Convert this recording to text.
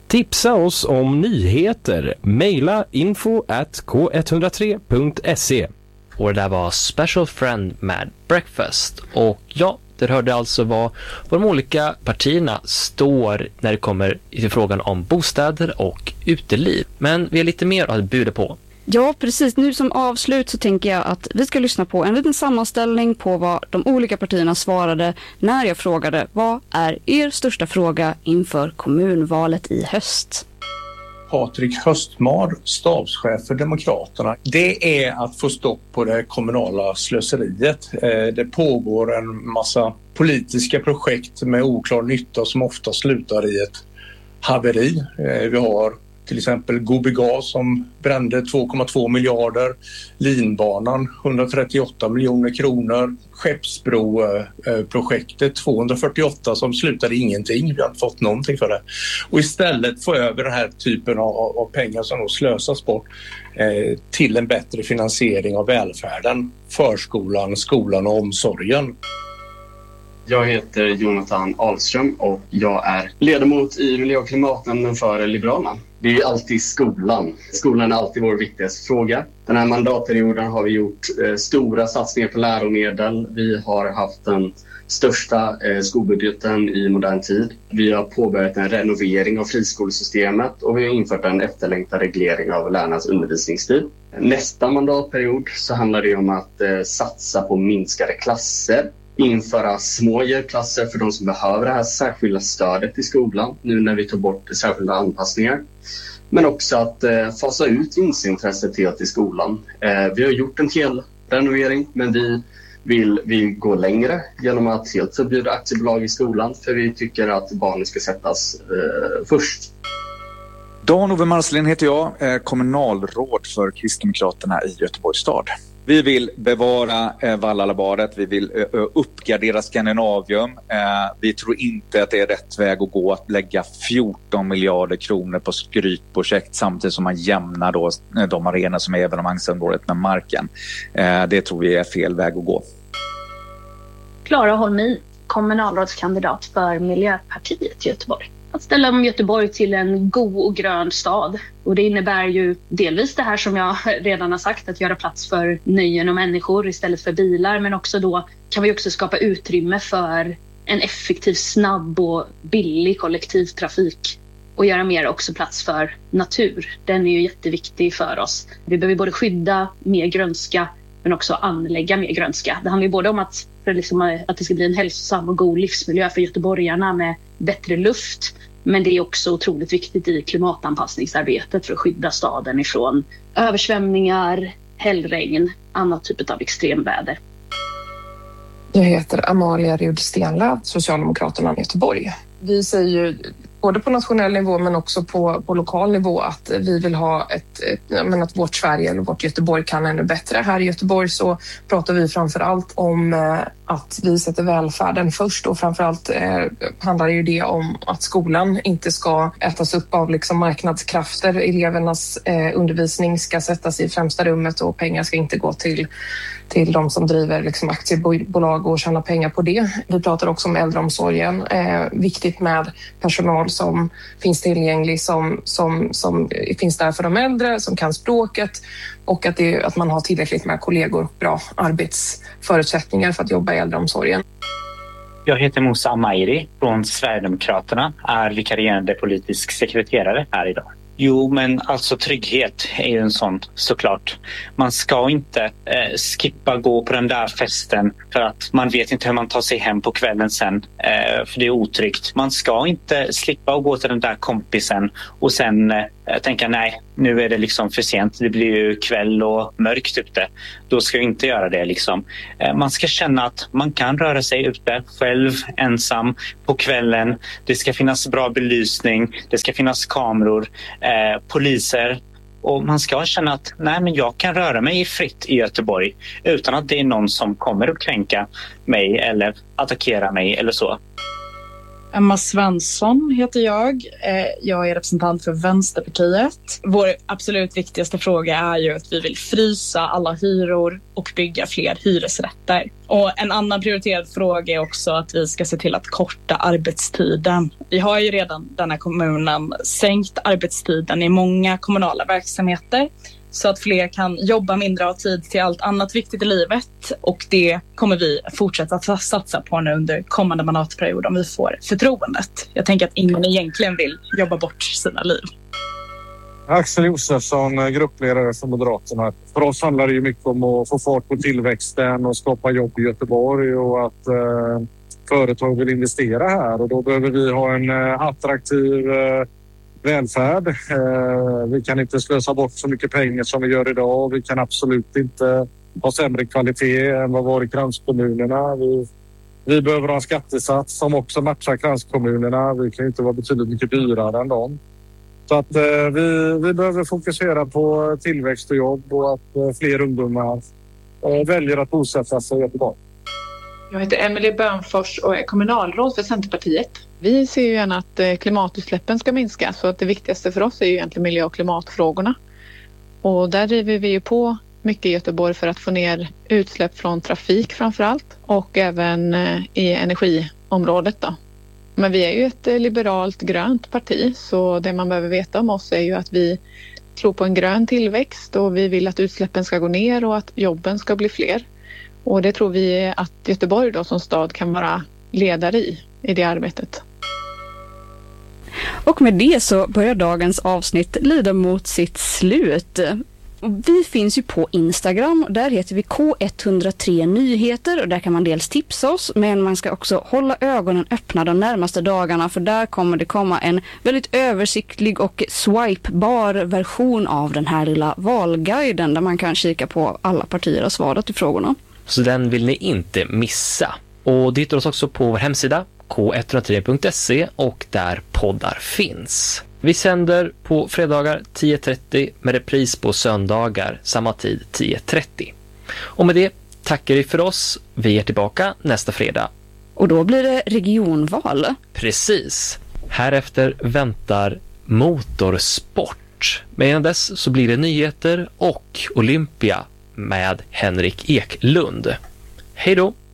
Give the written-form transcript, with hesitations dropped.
Tipsa oss om nyheter. Maila info@k103.se. Och det där var Special Friend med Breakfast. Och ja, det hörde alltså vad de olika partierna står när det kommer till frågan om bostäder och uteliv. Men vi har lite mer att bjuda på. Ja, precis. Nu som avslut så tänker jag att vi ska lyssna på en liten sammanställning på vad de olika partierna svarade när jag frågade vad är er största fråga inför kommunvalet i höst? Patrik Höstmar, stabschef för Demokraterna. Det är att få stopp på det kommunala slöseriet. Det pågår en massa politiska projekt med oklar nytta som ofta slutar i ett haveri. Vi har till exempel Gobigas som brände 2,2 miljarder, Linbanan 138 miljoner kronor, Skeppsbro-projektet 248 som slutade ingenting, vi har inte fått någonting för det. Och istället få över den här typen av pengar som då slösas bort till en bättre finansiering av välfärden, förskolan, skolan och omsorgen. Jag heter Jonathan Ahlström och jag är ledamot i miljö- och klimatnämnden för Liberalerna. Det är alltid skolan. Skolan är alltid vår viktigaste fråga. Den här mandatperioden har vi gjort stora satsningar på läromedel. Vi har haft den största skolbudgeten i modern tid. Vi har påbörjat en renovering av friskolesystemet och vi har infört en efterlängtad reglering av lärarnas undervisningstid. Nästa mandatperiod så handlar det om att satsa på minskade klasser. Införa små hjälpklasser för de som behöver det här särskilda stödet i skolan nu när vi tar bort särskilda anpassningar. Men också att fasa ut vinstintresset helt i skolan. Vi har gjort en hel renovering men vi vill gå längre genom att helt förbjuda aktiebolag i skolan för vi tycker att barnen ska sättas först. Dan-Ove Marcelin heter jag, kommunalråd för Kristdemokraterna i Göteborgs stad. Vi vill bevara Vallalabadet, vi vill uppgradera Skandinavium. Vi tror inte att det är rätt väg att gå att lägga 14 miljarder kronor på skrytprojekt samtidigt som man jämnar då de arenor som är evenemangsområdet med marken. Det tror vi är fel väg att gå. Klara Holmi, kommunalrådskandidat för Miljöpartiet i Göteborg. Att ställa om Göteborg till en god och grön stad. Och det innebär ju delvis det här som jag redan har sagt, att göra plats för nöjen och människor istället för bilar. Men också då kan vi också skapa utrymme för en effektiv, snabb och billig kollektivtrafik. Och göra mer också plats för natur. Den är ju jätteviktig för oss. Vi behöver både skydda mer grönska men också anlägga mer grönska. Det handlar ju både om att det ska bli en hälsosam och god livsmiljö för göteborgarna med bättre luft. Men det är också otroligt viktigt i klimatanpassningsarbetet för att skydda staden ifrån översvämningar, hällregn, annat typ av extremväder. Jag heter Amalia Rud-Stenlöf, Socialdemokraterna i Göteborg. Vi säger ju både på nationell nivå men också på lokal nivå att vi vill ha att vårt Sverige eller vårt Göteborg kan ännu bättre. Här i Göteborg så pratar vi framförallt om att vi sätter välfärden först och framförallt handlar ju det om att skolan inte ska ätas upp av marknadskrafter. Elevernas undervisning ska sättas i främsta rummet och pengar ska inte gå till de som driver aktiebolag och tjänar pengar på det. Vi pratar också om äldreomsorgen. Viktigt med personal som finns tillgänglig, som finns där för de äldre, som kan språket och att man har tillräckligt med kollegor och bra arbetsförutsättningar för att jobba i äldreomsorgen. Jag heter Musa Amairi från Sverigedemokraterna, är vikarierande politisk sekreterare här idag. Jo, men alltså trygghet är ju en sån, såklart. Man ska inte gå på den där festen för att man vet inte hur man tar sig hem på kvällen sen, för det är otryggt. Man ska inte slippa att gå till den där kompisen och sen tänka nej, nu är det för sent. Det blir ju kväll och mörkt ute. Då ska vi inte göra det Man ska känna att man kan röra sig ute själv, ensam på kvällen. Det ska finnas bra belysning, det ska finnas kameror, poliser. Och man ska känna att jag kan röra mig fritt i Göteborg utan att det är någon som kommer att kränka mig eller attackera mig eller så. Emma Svensson heter jag. Jag är representant för Vänsterpartiet. Vår absolut viktigaste fråga är ju att vi vill frysa alla hyror och bygga fler hyresrätter. Och en annan prioriterad fråga är också att vi ska se till att korta arbetstiden. Vi har ju redan den här kommunen sänkt arbetstiden i många kommunala verksamheter, så att fler kan jobba mindre och ha tid till allt annat viktigt i livet. Och det kommer vi fortsätta att satsa på nu under kommande mandatperiod om vi får förtroendet. Jag tänker att ingen egentligen vill jobba bort sina liv. Axel Josefsson, gruppledare för Moderaterna. För oss handlar det ju mycket om att få fart på tillväxten och skapa jobb i Göteborg och att företag vill investera här. Och då behöver vi ha en attraktiv välfärd. Vi kan inte slösa bort så mycket pengar som vi gör idag. Vi kan absolut inte ha sämre kvalitet än vad var i kranskommunerna. Vi behöver ha en skattesats som också matchar kranskommunerna. Vi kan inte vara betydligt mycket dyrare än dem. Så att vi behöver fokusera på tillväxt och jobb och att fler ungdomar väljer att bosätta sig i Göteborg. Jag heter Emelie Bönfors och är kommunalråd för Centerpartiet. Vi ser ju gärna att klimatutsläppen ska minska, så att det viktigaste för oss är ju egentligen miljö- och klimatfrågorna. Och där driver vi ju på mycket i Göteborg för att få ner utsläpp från trafik framför allt och även i energiområdet då. Men vi är ju ett liberalt grönt parti, så det man behöver veta om oss är ju att vi tror på en grön tillväxt och vi vill att utsläppen ska gå ner och att jobben ska bli fler. Och det tror vi att Göteborg då som stad kan vara ledare i det arbetet. Och med det så börjar dagens avsnitt lida mot sitt slut. Vi finns ju på Instagram, där heter vi K103 Nyheter och där kan man dels tipsa oss, men man ska också hålla ögonen öppna de närmaste dagarna, för där kommer det komma en väldigt översiktlig och swipebar version av den här lilla valguiden där man kan kika på alla partier har svarat till frågorna. Så den vill ni inte missa. Och det hittar oss också på vår hemsida k103.se och där poddar finns. Vi sänder på fredagar 10.30 med repris på söndagar samma tid 10.30. Och med det tackar vi för oss. Vi är tillbaka nästa fredag. Och då blir det regionval. Precis. Härefter väntar motorsport. Men innan dess så blir det nyheter och Olympia med Henrik Eklund. Hej då!